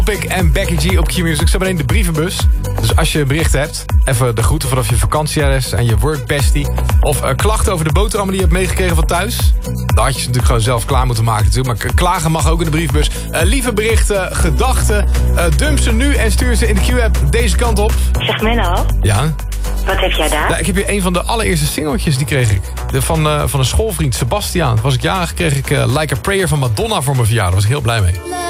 Pick en Becky G op Q-Music. Zo meteen de brievenbus. Dus als je berichten hebt, even de groeten vanaf je vakantieadres en je workbestie. Of klachten over de boterhammen die je hebt meegekregen van thuis. Dan had je ze natuurlijk gewoon zelf klaar moeten maken natuurlijk. Maar klagen mag ook in de brievenbus. Lieve berichten, gedachten. Dump ze nu en stuur ze in de Q-app deze kant op. Zeg Menno, Ja? wat heb jij daar? Nou, ik heb hier een van de allereerste singeltjes, die kreeg ik. Van een schoolvriend, Sebastiaan. Was ik jarig, kreeg ik Like a Prayer van Madonna voor mijn verjaardag. Daar was ik heel blij mee.